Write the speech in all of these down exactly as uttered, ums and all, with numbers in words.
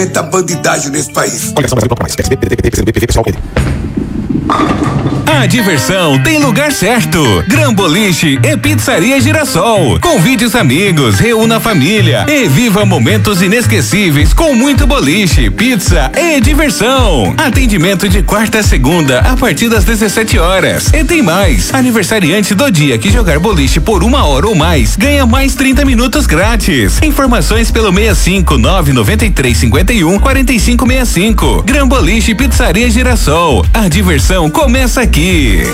a bandidagem nesse país. A diversão tem lugar certo. Gran Boliche e Pizzaria Girassol. Convide os amigos, reúna a família e viva momentos inesquecíveis com muito boliche, pizza e diversão. Atendimento de quarta a segunda a partir das dezessete horas. E tem mais. Aniversariante do dia que jogar boliche por uma hora ou mais ganha mais trinta minutos grátis. Informações pelo seis cinco nove nove três cinco um quatro cinco seis cinco. Gran Boliche e Pizzaria Girassol. A diversão começa aqui.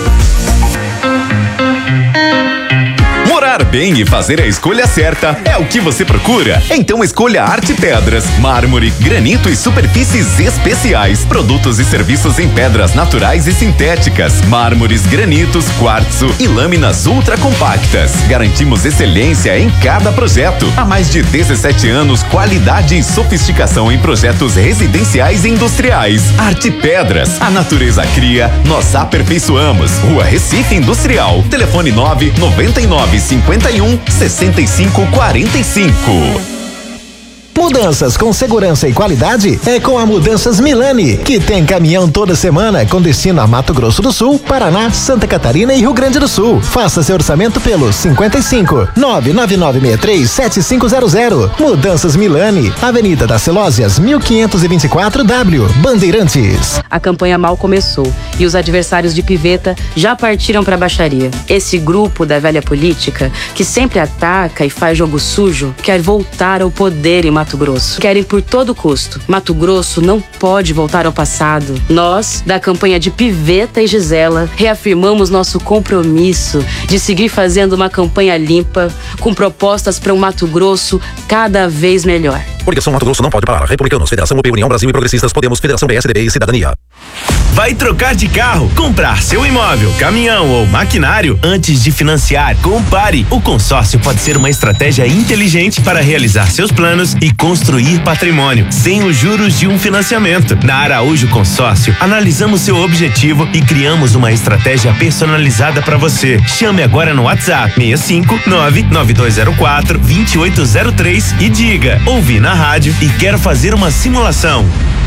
Morar bem e fazer a escolha certa é o que você procura? Então escolha Arte Pedras, mármore, granito e superfícies especiais. Produtos e serviços em pedras naturais e sintéticas, mármores, granitos, quartzo e lâminas ultra compactas. Garantimos excelência em cada projeto. Há mais de dezessete anos, qualidade e sofisticação em projetos residenciais e industriais. Arte Pedras, a natureza cria, nós aperfeiçoamos. Rua Recife Industrial. Telefone nove nove nove cinquenta e um sessenta e cinco quarenta e cinco. Mudanças com segurança e qualidade é com a Mudanças Milani, que tem caminhão toda semana com destino a Mato Grosso do Sul, Paraná, Santa Catarina e Rio Grande do Sul. Faça seu orçamento pelo cinquenta e cinco nove nove nove seis três sete cinco zero zero. Mudanças Milani, Avenida das Celósias, mil quinhentos e vinte e quatro W, Bandeirantes. A campanha mal começou e os adversários de Piveta já partiram para a baixaria. Esse grupo da velha política, que sempre ataca e faz jogo sujo, quer voltar ao poder em Mato Grosso. Querem por todo custo. Mato Grosso não pode voltar ao passado. Nós, da campanha de Piveta e Gisela, reafirmamos nosso compromisso de seguir fazendo uma campanha limpa, com propostas para um Mato Grosso cada vez melhor. Coligação Mato Grosso não pode parar. Republicanos, Federação U P, União Brasil e Progressistas, Podemos, Federação P S D B e Cidadania. Vai trocar de carro, comprar seu imóvel, caminhão ou maquinário antes de financiar? Compare. O consórcio pode ser uma estratégia inteligente para realizar seus planos e construir patrimônio, sem os juros de um financiamento. Na Araújo Consórcio, analisamos seu objetivo e criamos uma estratégia personalizada para você. Chame agora no WhatsApp seis cinco nove nove dois zero quatro dois oito zero três e diga: ouvi na rádio e quero fazer uma simulação.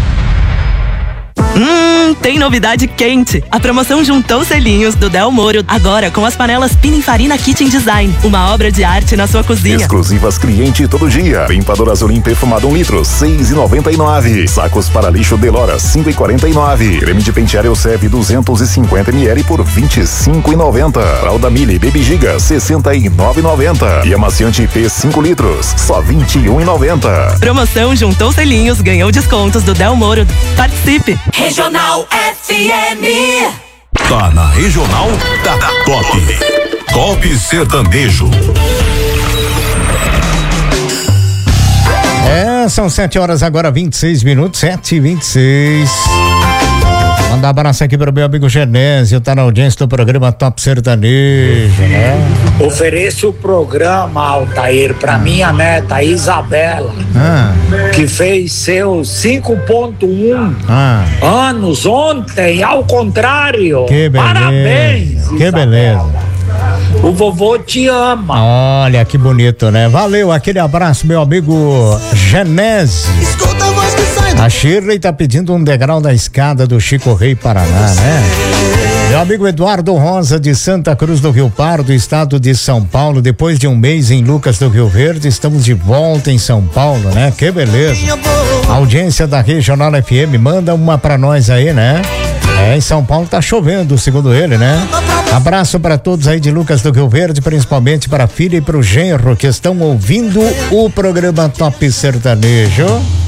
Hum, tem novidade quente. A promoção Juntou Selinhos do Del Moro, agora com as panelas Pininfarina Kitchen Design, uma obra de arte na sua cozinha. Exclusivas cliente todo dia. Limpador Azulim perfumado um litro, seis e noventa e nove. Sacos para lixo Delora, cinco e quarenta e nove. Creme de pentear Elseve duzentos e cinquenta mililitros por vinte e cinco e noventa. Fralda Mili Baby Giga, sessenta e nove e noventa. E amaciante P cinco litros, só vinte e um e noventa. Promoção Juntou Selinhos, ganhou descontos do Del Moro. Participe! Regional F M. Tá na Regional, tá, tá top. Top Sertanejo. É, são sete horas agora, vinte e seis minutos, sete e vinte e seis. Mandar um abraço aqui para o meu amigo Genésio, tá na audiência do programa Top Sertanejo, né? Ofereço o programa, Altair, pra minha neta Isabela, ah. que fez seus cinco ponto um ah. anos ontem, ao contrário. Que beleza. Parabéns, que Isabela. beleza. O vovô te ama. Olha que bonito, né? Valeu, aquele abraço, meu amigo Genésio. Escuta a voz que sai. A Shirley tá pedindo um degrau da escada do Chico Rei Paraná, né? Meu amigo Eduardo Rosa de Santa Cruz do Rio Pardo, estado de São Paulo, depois de um mês em Lucas do Rio Verde, estamos de volta em São Paulo, né? Que beleza. A audiência da Regional F M, manda uma pra nós aí, né? É, em São Paulo tá chovendo, segundo ele, né? Abraço para todos aí de Lucas do Rio Verde, principalmente para a filha e para o genro que estão ouvindo o programa Top Sertanejo.